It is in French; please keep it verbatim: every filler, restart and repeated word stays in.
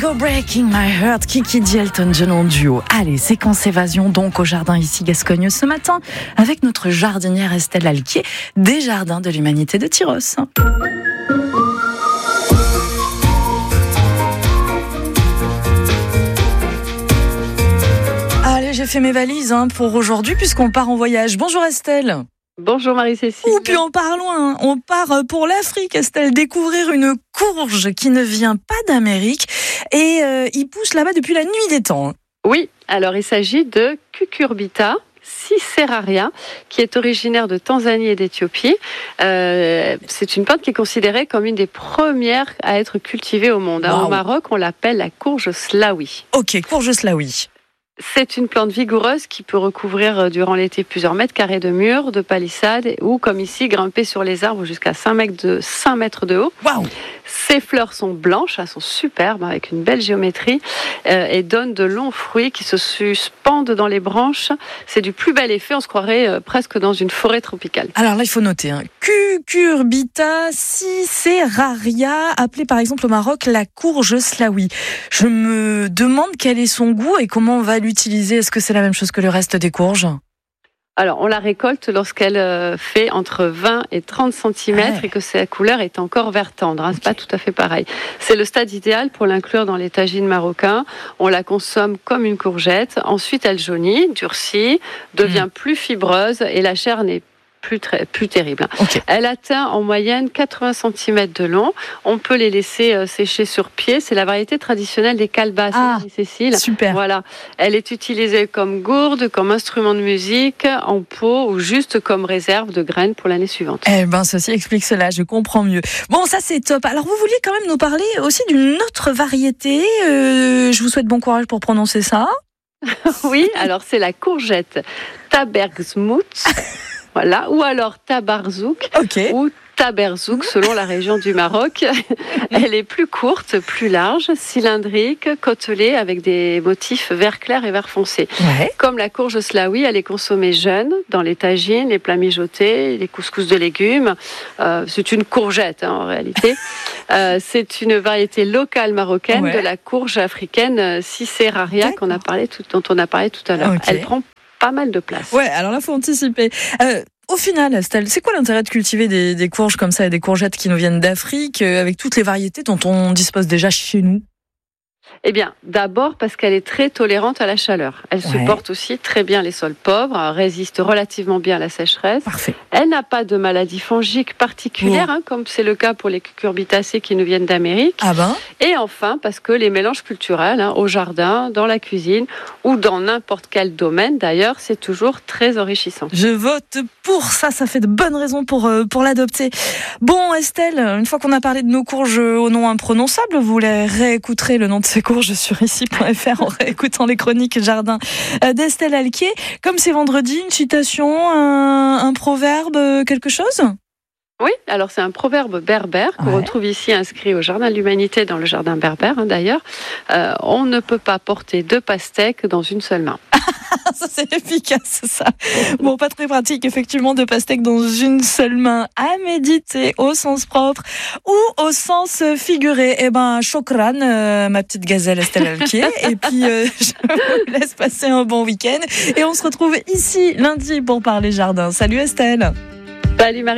Go Breaking My Heart, Kiki D. Elton John en duo. Allez, séquence évasion donc au jardin ici Gascogne ce matin avec notre jardinière Estelle Alquier des Jardins de l'Humanité de Tyros. Allez, j'ai fait mes valises hein, pour aujourd'hui puisqu'on part en voyage. Bonjour Estelle. Bonjour Marie-Cécile. Ou puis on part loin, on part pour l'Afrique, Estelle, découvrir une courge qui ne vient pas d'Amérique et euh, il pousse là-bas depuis la nuit des temps. Oui, alors il s'agit de Cucurbita ciceraria, qui est originaire de Tanzanie et d'Éthiopie. Euh, c'est une plante qui est considérée comme une des premières à être cultivée au monde. Wow. Au Maroc, on l'appelle la courge slaoui. Ok, courge slaoui. C'est une plante vigoureuse qui peut recouvrir durant l'été plusieurs mètres carrés de murs, de palissades ou, comme ici, grimper sur les arbres jusqu'à cinq mètres de, cinq mètres de haut. Wow. Ses fleurs sont blanches, elles sont superbes, avec une belle géométrie euh, et donnent de longs fruits qui se suspendent dans les branches. C'est du plus bel effet, on se croirait euh, presque dans une forêt tropicale. Alors là, il faut noter, hein. Cucurbita ciceraria, appelée par exemple au Maroc la courge slaoui. Je me demande quel est son goût et comment on va l'utiliser. Est-ce que c'est la même chose que le reste des courges ? Alors, on la récolte lorsqu'elle fait entre vingt et trente centimètres ouais. et que sa couleur est encore vert tendre. Hein, c'est okay. Pas tout à fait pareil. C'est le stade idéal pour l'inclure dans les tagines marocains. On la consomme comme une courgette. Ensuite, elle jaunit, durcit, devient mmh. plus fibreuse et la chair n'est plus, très, plus terrible. Okay. Elle atteint en moyenne quatre-vingts centimètres de long. On peut les laisser euh, sécher sur pied. C'est la variété traditionnelle des calebasses, ah, Cécile. Super. Voilà. Elle est utilisée comme gourde, comme instrument de musique, en pot ou juste comme réserve de graines pour l'année suivante. Eh ben, ceci explique cela, je comprends mieux. Bon, ça c'est top. Alors, vous vouliez quand même nous parler aussi d'une autre variété. Euh, je vous souhaite bon courage pour prononcer ça. Oui, alors c'est la courgette Tabergsmout. Voilà, ou alors tabarzouk, okay. ou taberzouk selon la région du Maroc. Elle est plus courte, plus large, cylindrique, côtelée avec des motifs vert clair et vert foncé. Ouais. Comme la courge slaoui, elle est consommée jeune dans les tagines, les plats mijotés, les couscous de légumes. Euh, c'est une courgette hein, en réalité. euh, c'est une variété locale marocaine ouais. de la courge africaine ciceraria qu'on a parlé tout, dont on a parlé tout à l'heure. Okay. Elle prend pas mal de place. Ouais, alors là, il faut anticiper. Euh, au final, Estelle, c'est quoi l'intérêt de cultiver des, des courges comme ça et des courgettes qui nous viennent d'Afrique, euh, avec toutes les variétés dont on dispose déjà chez nous ? Eh bien, d'abord parce qu'elle est très tolérante à la chaleur. Elle ouais. supporte aussi très bien les sols pauvres, résiste relativement bien à la sécheresse. Parfait. Elle n'a pas de maladie fongique particulière, oh. hein, comme c'est le cas pour les cucurbitacées qui nous viennent d'Amérique. Ah ben. Et enfin, parce que les mélanges culturels, hein, au jardin, dans la cuisine ou dans n'importe quel domaine, d'ailleurs, c'est toujours très enrichissant. Je vote pour ça, ça fait de bonnes raisons pour, euh, pour l'adopter. Bon, Estelle, une fois qu'on a parlé de nos courges au nom imprononçable, vous les réécouterez le nom de ces courges sur ici point f r en réécoutant les chroniques jardin d'Estelle Alquier. Comme c'est vendredi, une citation, un, un proverbe, quelque chose ? Oui, alors c'est un proverbe berbère qu'on ouais. retrouve ici inscrit au Jardin de l'Humanité, dans le jardin berbère hein, d'ailleurs. Euh, on ne peut pas porter deux pastèques dans une seule main. Ça c'est efficace ça. Bon, pas très pratique effectivement, deux pastèques dans une seule main. À méditer au sens propre ou au sens figuré. Eh ben, chokran, euh, ma petite gazelle Estelle Alquier. Et puis euh, je vous laisse passer un bon week-end. Et on se retrouve ici lundi pour parler jardin. Salut Estelle. Salut Marie.